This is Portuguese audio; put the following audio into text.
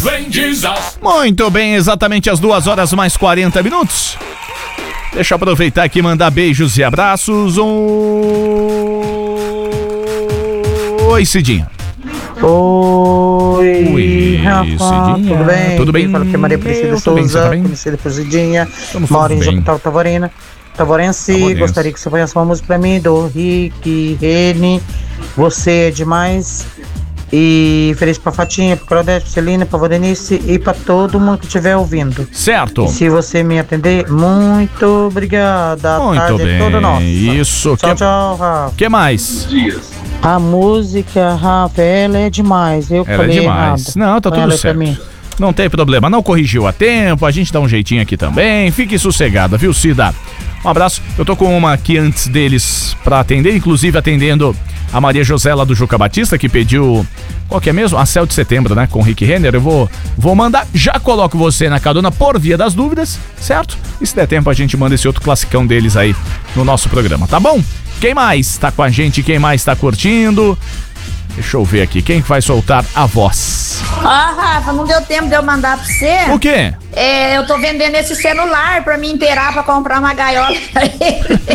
Muito bem, exatamente às 2 horas mais 40 minutos. Deixa eu aproveitar aqui e mandar beijos e abraços. Oi, Cidinha. Oi, Rafa, Cidinha. tudo bem? Tudo bem? Fala aqui é Maria Priscila Souza, conhecida por Cidinha, moro em Japital Tavorense. Gostaria que você conhecesse uma música pra mim, do Rick Rene, Você é Demais. E feliz pra Fatinha, pra Claudete, pra Celina, pra Valdenice e pra todo mundo que estiver ouvindo. Certo. E se você me atender, muito obrigada. Muito tarde bem. É toda nossa. Isso. Tchau, Rafa. Que mais? A música, Rafa, ela é demais. Eu Ela falei é demais. errado. Não, tá tudo Ela é certo. pra mim. Não tem problema, não corrigiu a tempo, a gente dá um jeitinho aqui também. Fique sossegada, viu, Cida? Um abraço. Eu tô com uma aqui antes deles pra atender, inclusive atendendo a Maria Josela do Juca Batista, que pediu, qual que é mesmo? A Céu de Setembro, né? Com o Rick Renner. Eu vou mandar, já coloco você na carona por via das dúvidas, certo? E se der tempo a gente manda esse outro classicão deles aí no nosso programa, tá bom? Quem mais tá com a gente? Quem mais tá curtindo? Deixa eu ver aqui, quem vai soltar a voz? Rafa, não deu tempo de eu mandar pra você. O quê? Eu tô vendendo esse celular pra me inteirar pra comprar uma gaiola pra ele.